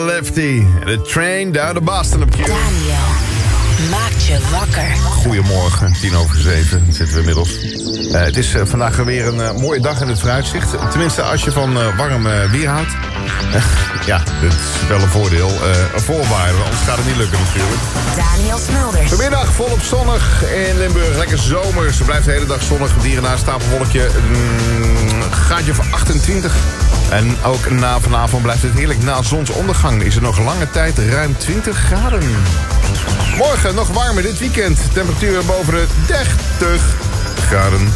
Lefty, de train down to Boston op Q. Daniel maakt je wakker. Goedemorgen, 6:10 zitten we inmiddels. Het is vandaag weer een mooie dag in het vooruitzicht. Tenminste, als je van warm weer houdt. Ja, dat is wel een voordeel. Een voorwaarde, anders gaat het niet lukken natuurlijk. Daniel Smulders. Vanmiddag volop zonnig in Limburg. Lekker zomers. Het blijft de hele dag zonnig. Dierennaar stapelwolkje. Gaatje van 28. En ook na vanavond blijft het heerlijk. Na zonsondergang is er nog lange tijd ruim 20 graden. Morgen nog warmer dit weekend. Temperaturen boven de 30 graden.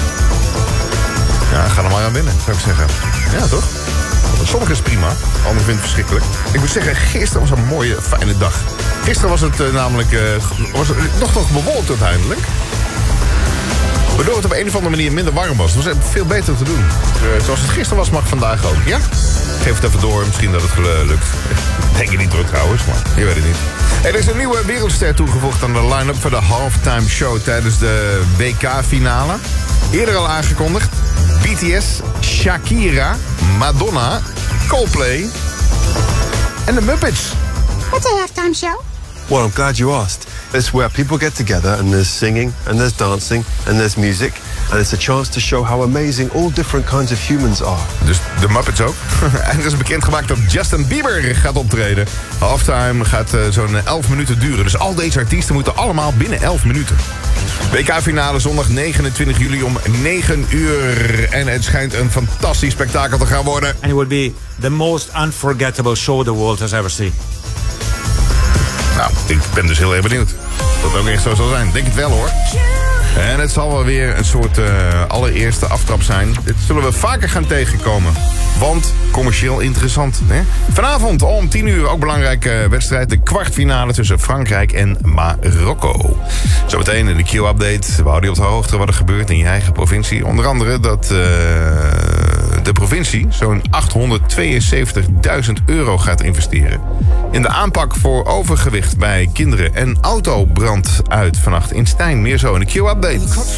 Ja, ga er maar aan binnen, zou ik zeggen. Ja, toch? Zonnig is prima. Anderen vinden het verschrikkelijk. Ik moet zeggen, gisteren was een mooie, fijne dag. Gisteren was het namelijk nog bewolkt uiteindelijk. Waardoor het op een of andere manier minder warm was. Het was veel beter te doen. Zoals het gisteren was, mag vandaag ook. Ja? Geef het even door. Misschien dat het lukt. Denk je niet hoor trouwens, maar je weet het niet. Er is een nieuwe wereldster toegevoegd aan de line-up voor de halftime show tijdens de WK-finale. Eerder al aangekondigd. BTS, Shakira, Madonna, Coldplay en de Muppets. What's a halftime show? Well, I'm glad you asked. It's where people get together and there's singing and there's dancing and there's music. And it's a chance to show how amazing all different kinds of humans are. Dus de Muppets ook. En er is bekendgemaakt dat Justin Bieber gaat optreden. Halftime gaat zo'n 11 minuten duren. Dus al deze artiesten moeten allemaal binnen 11 minuten. WK-finale zondag 29 juli om 9 uur. En het schijnt een fantastisch spektakel te gaan worden. And it will be the most unforgettable show the world has ever seen. Nou, ik ben dus heel erg benieuwd. Dat het ook echt zo zal zijn. Denk het wel hoor. En het zal wel weer een soort allereerste aftrap zijn. Dit zullen we vaker gaan tegenkomen. Want commercieel interessant. Hè? Vanavond om 10 uur ook belangrijke wedstrijd. De kwartfinale tussen Frankrijk en Marokko. Zometeen in de Q-update. We houden je op de hoogte wat er gebeurt in je eigen provincie. Onder andere dat de provincie zo'n €872.000 gaat investeren. In de aanpak voor overgewicht bij kinderen en autobrand uit vannacht in Stijn. Meer zo in de Q-update.